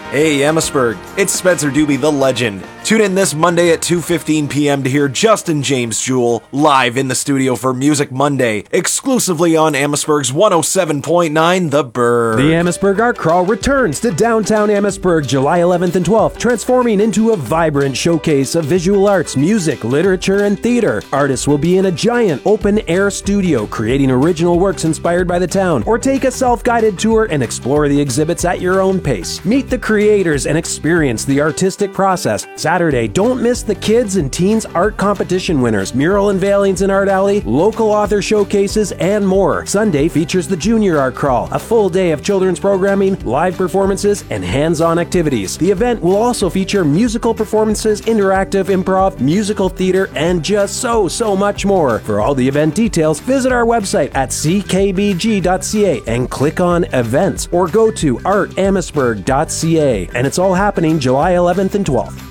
Hey, Amherstburg, it's Spencer Doobie, the legend. Tune in this Monday at 2:15 p.m. to hear Justin James Jewell live in the studio for Music Monday, exclusively on Amherstburg's 107.9 The Bird. The Amherstburg Art Crawl returns to downtown Amherstburg July 11th and 12th, transforming into a vibrant showcase of visual arts, music, literature, and theater. Artists will be in a giant open-air studio creating original works inspired by the town, or take a self-guided tour and explore the exhibits at your own pace. Meet the creators and experience the artistic process. Saturday, don't miss the kids and teens art competition winners, mural unveilings in Art Alley, local author showcases, and more. Sunday features the Junior Art Crawl, a full day of children's programming, live performances, and hands-on activities. The event will also feature musical performances, interactive improv, musical theater, and just so much more. For all the event details, visit our website at ckbg.ca and click on events, or go to artamherstburg.ca. And it's all happening July 11th and 12th.